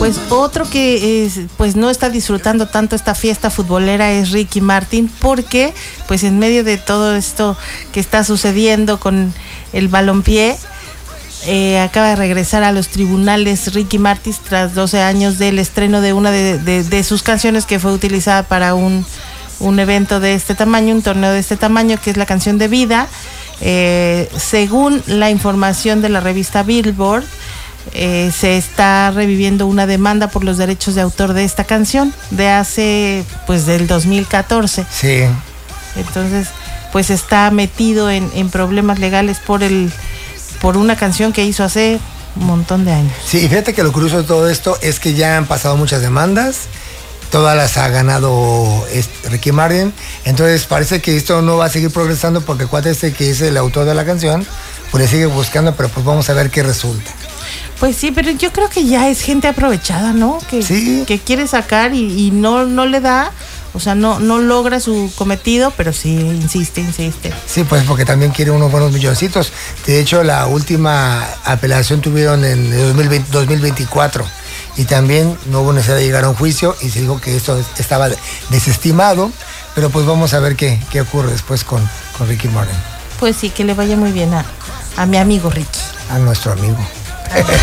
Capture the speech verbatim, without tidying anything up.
Pues otro que es, pues no está disfrutando tanto esta fiesta futbolera es Ricky Martin, porque pues en medio de todo esto que está sucediendo con el balompié, eh, acaba de regresar a los tribunales Ricky Martin tras doce años del estreno de una de, de, de sus canciones que fue utilizada para un, un evento de este tamaño, un torneo de este tamaño, que es la canción de Vida. Eh, según la información de la revista Billboard, Eh, se está reviviendo una demanda por los derechos de autor de esta canción de hace, pues, del dos mil catorce. Sí. Entonces, pues está metido en, en problemas legales por el por una canción que hizo hace un montón de años. Sí, y fíjate que lo curioso de todo esto es que ya han pasado muchas demandas, todas las ha ganado Ricky Martin, entonces parece que esto no va a seguir progresando porque el cuate este que es el autor de la canción, pues le sigue buscando, pero pues vamos a ver qué resulta. Pues sí, pero yo creo que ya es gente aprovechada, ¿no? Que, sí. que quiere sacar y, y no, no le da, o sea, no, no logra su cometido, pero sí, insiste, insiste. Sí, pues porque también quiere unos buenos milloncitos. De hecho, la última apelación tuvieron en el dos mil veinte, dos mil veinticuatro y también no hubo necesidad de llegar a un juicio y se dijo que esto estaba desestimado, pero pues vamos a ver qué, qué ocurre después con, con Ricky Martin. Pues sí, que le vaya muy bien a, a mi amigo Ricky. A nuestro amigo.